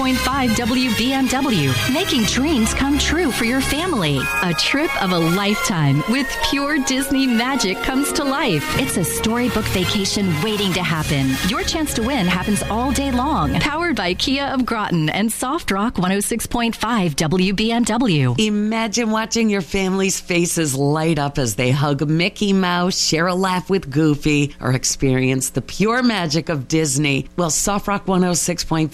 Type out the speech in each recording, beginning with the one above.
106.5 WBMW, making dreams come true for your family. A trip of a lifetime with pure Disney magic comes to life. It's a storybook vacation waiting to happen. Your chance to win happens all day long. Powered by Kia of Groton and Soft Rock 106.5 WBMW. Imagine watching your family's faces light up as they hug Mickey Mouse, share a laugh with Goofy, or experience the pure magic of Disney. Well, Soft Rock 106.5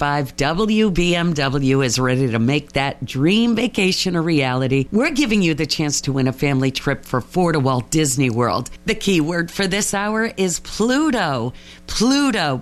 WBMW is ready to make that dream vacation a reality. We're giving you the chance to win a family trip for 4 to Walt Disney World. The key word for this hour is Pluto. Pluto,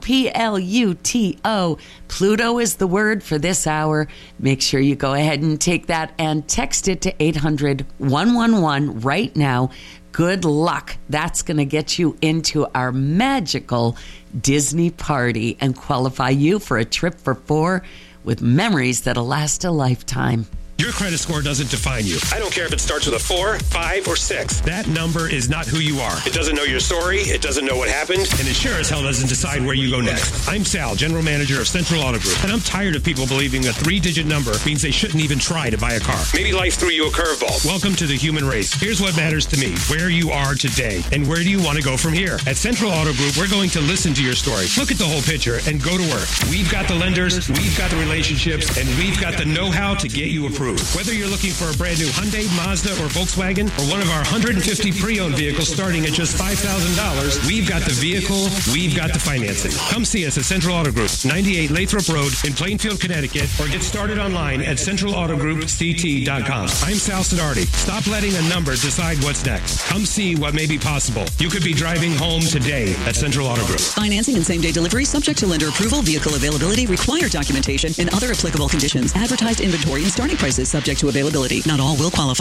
Pluto. Pluto is the word for this hour. Make sure you go ahead and take that and text it to 800-111 right now. Good luck. That's going to get you into our magical Disney party and qualify you for a trip for 4 with memories that'll last a lifetime. Your credit score doesn't define you. I don't care if it starts with a 4, 5, or 6. That number is not who you are. It doesn't know your story. It doesn't know what happened. And it sure as hell doesn't decide where you go next. I'm Sal, General Manager of Central Auto Group. And I'm tired of people believing a 3-digit number means they shouldn't even try to buy a car. Maybe life threw you a curveball. Welcome to the human race. Here's what matters to me. Where you are today. And where do you want to go from here? At Central Auto Group, we're going to listen to your story. Look at the whole picture and go to work. We've got the lenders, we've got the relationships, and we've got the know-how to get you approved. Whether you're looking for a brand new Hyundai, Mazda, or Volkswagen, or one of our 150 pre-owned vehicles starting at just $5,000, we've got the vehicle, we've got the financing. Come see us at Central Auto Group, 98 Lathrop Road in Plainfield, Connecticut, or get started online at centralautogroupct.com. I'm Sal Sidardi. Stop letting a number decide what's next. Come see what may be possible. You could be driving home today at Central Auto Group. Financing and same-day delivery subject to lender approval, vehicle availability, required documentation, and other applicable conditions. Advertised inventory and starting prices subject to availability. Not all will qualify.